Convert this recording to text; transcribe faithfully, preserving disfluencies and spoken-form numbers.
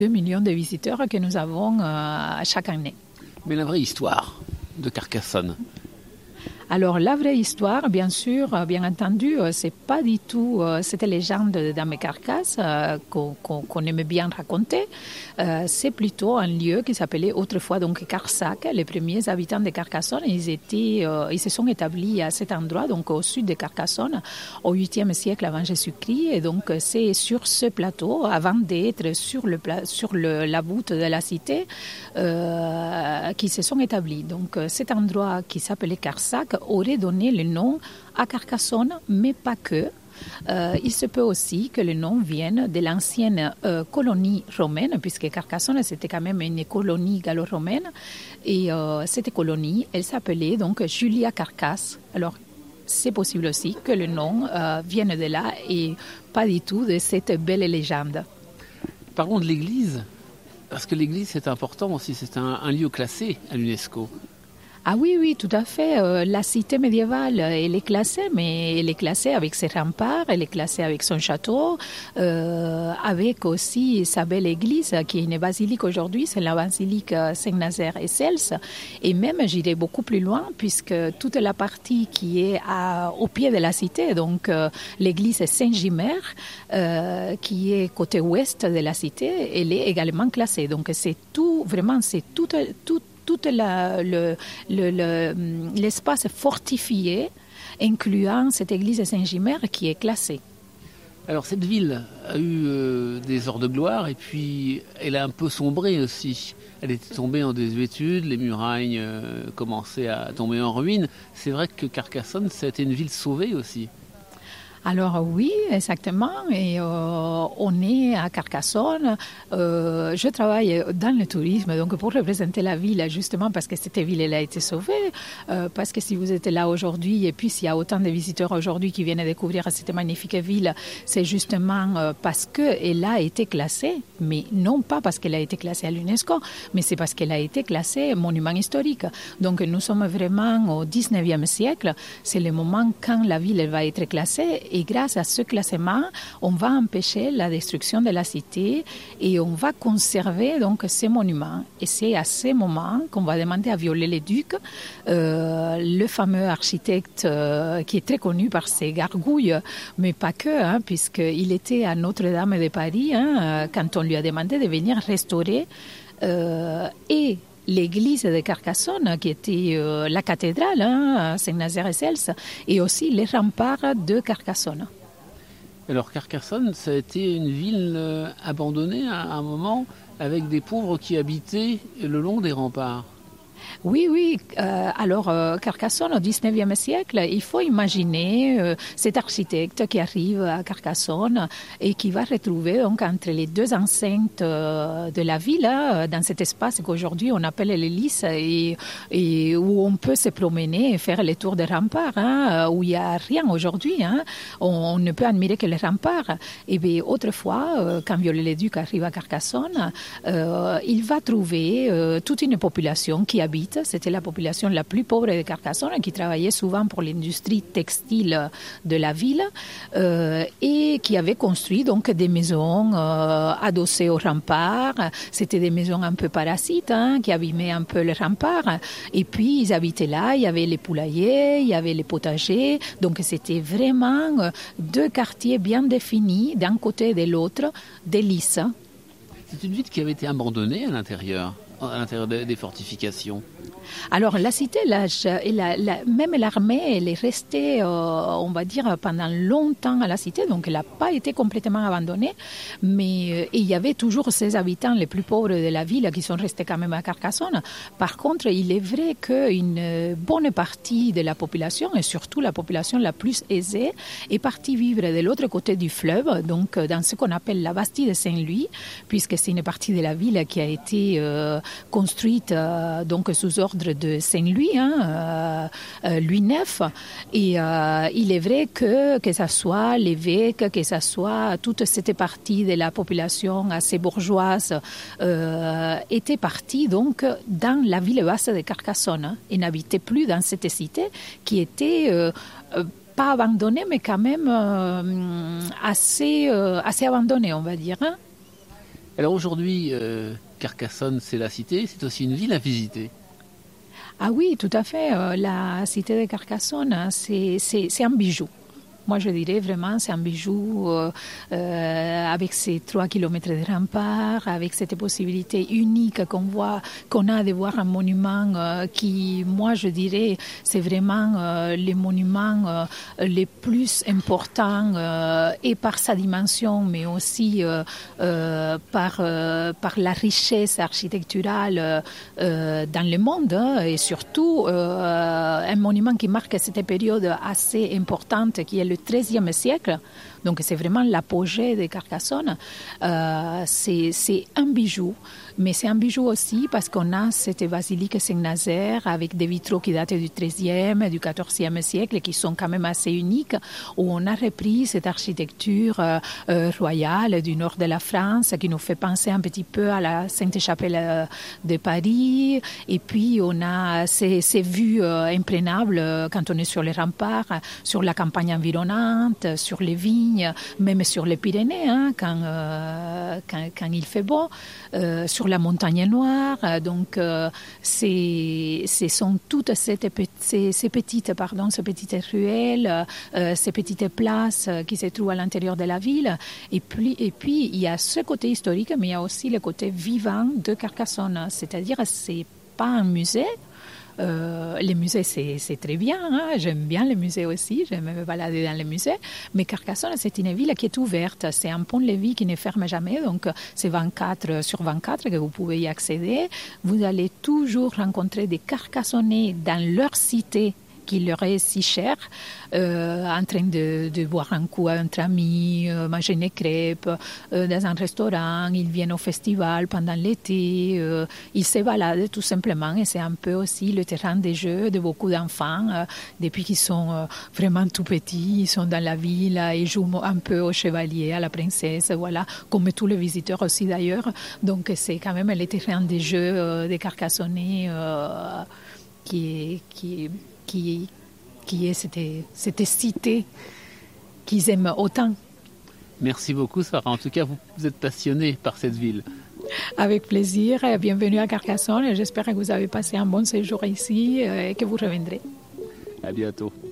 deux millions de visiteurs que nous avons euh, chaque année. Mais la vraie histoire de Carcassonne? Alors la vraie histoire, bien sûr, bien entendu, c'est pas du tout euh, cette légende de Dame Carcasse euh, qu'on, qu'on, qu'on aimait bien raconter. Euh, c'est plutôt un lieu qui s'appelait autrefois donc Carsac. Les premiers habitants de Carcassonne, ils étaient, euh, ils se sont établis à cet endroit, donc au sud de Carcassonne, au huitième siècle avant Jésus-Christ. Et donc c'est sur ce plateau, avant d'être sur le pla- sur le, la voûte de la cité, euh, qu'ils se sont établis. Donc cet endroit qui s'appelait Carsac aurait donné le nom à Carcassonne, mais pas que. Euh, il se peut aussi que le nom vienne de l'ancienne euh, colonie romaine, puisque Carcassonne c'était quand même une colonie gallo-romaine, et euh, cette colonie, elle s'appelait donc Julia Carcasse. Alors c'est possible aussi que le nom euh, vienne de là et pas du tout de cette belle légende. Parlons de l'église, parce que l'église c'est important aussi, c'est un, un lieu classé à l'UNESCO. Ah oui, oui, tout à fait. Euh, la cité médiévale, elle est classée, mais elle est classée avec ses remparts, elle est classée avec son château, euh, avec aussi sa belle église, qui est une basilique aujourd'hui, c'est la basilique Saint-Nazaire et Cels. Et même, j'irai beaucoup plus loin, puisque toute la partie qui est à, au pied de la cité, donc euh, l'église Saint-Gimer, euh, qui est côté ouest de la cité, elle est également classée. Donc c'est tout, vraiment, c'est tout, tout tout la, le, le, le, l'espace fortifié, incluant cette église Saint-Gimer qui est classée. Alors cette ville a eu euh, des heures de gloire et puis elle a un peu sombré aussi. Elle était tombée en désuétude, les murailles euh, commençaient à tomber en ruine. C'est vrai que Carcassonne, c'était une ville sauvée aussi. Alors oui, exactement. Et euh, on est à Carcassonne. Euh, je travaille dans le tourisme, donc pour représenter la ville, justement parce que cette ville elle a été sauvée. Euh, parce que si vous êtes là aujourd'hui, et puis s'il y a autant de visiteurs aujourd'hui qui viennent découvrir cette magnifique ville, c'est justement euh, parce qu'elle a été classée, mais non pas parce qu'elle a été classée à l'UNESCO, mais c'est parce qu'elle a été classée monument historique. Donc nous sommes vraiment au dix-neuvième siècle. C'est le moment quand la ville elle va être classée. Et grâce à ce classement, on va empêcher la destruction de la cité et on va conserver donc ces monuments. Et c'est à ce moment qu'on va demander à Viollet-le-Duc, euh, le fameux architecte euh, qui est très connu par ses gargouilles, mais pas que, hein, puisqu'il était à Notre-Dame de Paris hein, quand on lui a demandé de venir restaurer euh, et l'église de Carcassonne, qui était euh, la cathédrale, hein, Saint-Nazaire et Cels, et aussi les remparts de Carcassonne. Alors Carcassonne, ça a été une ville euh, abandonnée à un moment, avec des pauvres qui habitaient le long des remparts. Oui, oui. Euh, alors, euh, Carcassonne, au dix-neuvième siècle, il faut imaginer euh, cet architecte qui arrive à Carcassonne et qui va retrouver donc entre les deux enceintes euh, de la ville, hein, dans cet espace qu'aujourd'hui on appelle les lys et, et où on peut se promener et faire les tours des remparts, hein, où il n'y a rien aujourd'hui. Hein. On, on ne peut admirer que les remparts. Et bien, autrefois, euh, quand Viollet-le-Duc arrive à Carcassonne, euh, il va trouver euh, toute une population qui habite. C'était la population la plus pauvre de Carcassonne qui travaillait souvent pour l'industrie textile de la ville euh, et qui avait construit donc des maisons euh, adossées aux remparts. C'était des maisons un peu parasites hein, qui abîmaient un peu les remparts. Et puis ils habitaient là, il y avait les poulaillers, il y avait les potagers. Donc c'était vraiment deux quartiers bien définis d'un côté et de l'autre, des lys. C'est une ville qui avait été abandonnée à l'intérieur, à l'intérieur des fortifications. Alors la cité, la, la, la, même l'armée, elle est restée, euh, on va dire, pendant longtemps à la cité, donc elle n'a pas été complètement abandonnée, mais euh, il y avait toujours ces habitants les plus pauvres de la ville qui sont restés quand même à Carcassonne. Par contre, il est vrai qu'une bonne partie de la population, et surtout la population la plus aisée, est partie vivre de l'autre côté du fleuve, donc dans ce qu'on appelle la Bastide de Saint-Louis, puisque c'est une partie de la ville qui a été euh, construite euh, donc sous ordre de Saint-Louis, hein, euh, Louis neuf. Et euh, il est vrai que que ça soit l'évêque, que ça soit toute cette partie de la population assez bourgeoise, euh, était partie donc dans la ville basse de Carcassonne hein, et n'habitait plus dans cette cité qui était euh, euh, pas abandonnée, mais quand même euh, assez, euh, assez abandonnée, on va dire. Hein. Alors aujourd'hui, euh, Carcassonne, c'est la cité, c'est aussi une ville à visiter. Ah oui, tout à fait. Euh, La cité de Carcassonne, c'est, c'est, c'est un bijou. Moi, je dirais vraiment, c'est un bijou euh, euh, avec ces trois kilomètres de remparts, avec cette possibilité unique qu'on voit, qu'on a de voir un monument euh, qui, moi, je dirais, c'est vraiment euh, le monument euh, le plus important euh, et par sa dimension, mais aussi euh, euh, par, euh, par la richesse architecturale euh, dans le monde hein, et surtout euh, un monument qui marque cette période assez importante qui est le treizième siècle, donc c'est vraiment l'apogée de Carcassonne. Euh, c'est, c'est un bijou, mais c'est un bijou aussi parce qu'on a cette basilique Saint-Nazaire avec des vitraux qui datent du treizième et du quatorzième siècle et qui sont quand même assez uniques, où on a repris cette architecture euh, euh, royale du nord de la France qui nous fait penser un petit peu à la Sainte-Chapelle euh, de Paris. Et puis on a ces, ces vues euh, imprenables euh, quand on est sur les remparts, sur la campagne environnante, sur les vignes, même sur les Pyrénées, hein, quand, euh, quand, quand il fait beau, euh, sur la montagne noire. Donc, euh, c'est, ce sont toutes ces, ces, ces petites, pardon, ces petites ruelles, euh, ces petites places qui se trouvent à l'intérieur de la ville. Et puis, et puis, il y a ce côté historique, mais il y a aussi le côté vivant de Carcassonne. C'est-à-dire, c'est pas un musée. Euh, les musées, c'est, c'est très bien. Hein? J'aime bien les musées aussi. J'aime me balader dans les musées. Mais Carcassonne, c'est une ville qui est ouverte. C'est un pont-levis qui ne ferme jamais. Donc, c'est vingt-quatre sur vingt-quatre que vous pouvez y accéder. Vous allez toujours rencontrer des Carcassonnais dans leur cité qui leur est si cher, euh, en train de, de boire un coup entre amis, euh, manger une crêpe euh, dans un restaurant, ils viennent au festival pendant l'été, euh, ils se baladent tout simplement et c'est un peu aussi le terrain de jeu de beaucoup d'enfants, euh, depuis qu'ils sont euh, vraiment tout petits, ils sont dans la ville, ils jouent un peu au chevalier, à la princesse, voilà, comme tous les visiteurs aussi d'ailleurs, donc c'est quand même le terrain de jeu euh, des Carcassonnais euh, qui est... Qui est Qui, qui est cette, cette cité qu'ils aiment autant. Merci beaucoup Sarah, en tout cas vous, vous êtes passionnée par cette ville. Avec plaisir, bienvenue à Carcassonne, j'espère que vous avez passé un bon séjour ici et que vous reviendrez. À bientôt.